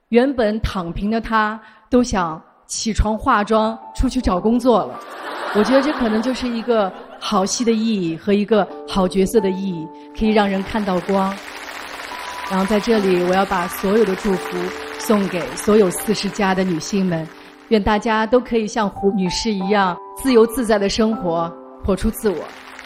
原本躺平的他都想起床化妆出去找工作了。我觉得这可能就是一个好戏的意义和一个好角色的意义，可以让人看到光。然后在这里我要把所有的祝福送给所有40+的女性们，愿大家都可以像胡女士一样自由自在的生活，活出自我。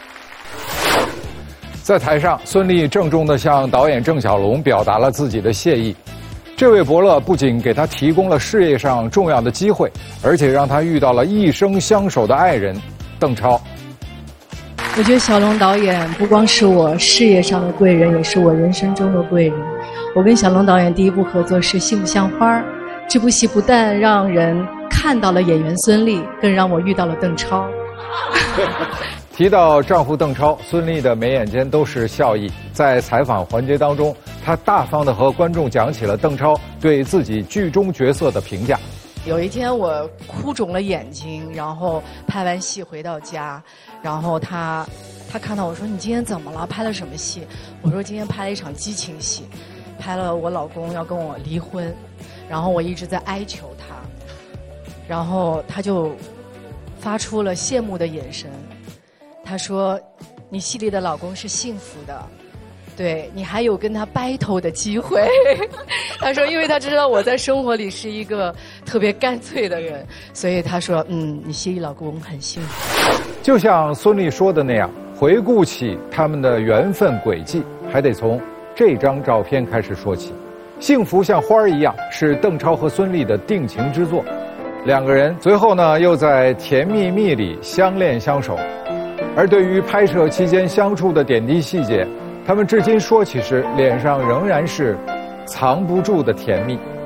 在台上，孙俪郑重地向导演郑晓龙表达了自己的谢意。这位伯乐不仅给他提供了事业上重要的机会，而且让他遇到了一生相守的爱人邓超。 我觉得小龙导演不光是我事业上的贵人，也是我人生中的贵人。我跟小龙导演第一部合作是《幸福像花》，这部戏不但让人看到了演员孙俪，更让我遇到了邓超。 提到丈夫邓超，孙俪的眉眼间都是笑意。在采访环节当中，她大方地和观众讲起了邓超对自己剧中角色的评价。 有一天我哭肿了眼睛，然后拍完戏回到家，然后他看到我说：“你今天怎么了？拍了什么戏？”我说：“今天拍了一场激情戏，拍了我老公要跟我离婚，然后我一直在哀求他，然后他就发出了羡慕的眼神。他说：‘你戏里的老公是幸福的。’对，你还有跟他 battle 的机会。他说，因为他知道我在生活里是一个特别干脆的人，所以他说，你戏里老公很幸福。 就像孙俪说的那样，回顾起他们的缘分轨迹，还得从这张照片开始说起。幸福像花一样是邓超和孙俪的定情之作，两个人随后呢又在甜蜜蜜里相恋相守。而对于拍摄期间相处的点滴细节，他们至今说起时，脸上仍然是藏不住的甜蜜。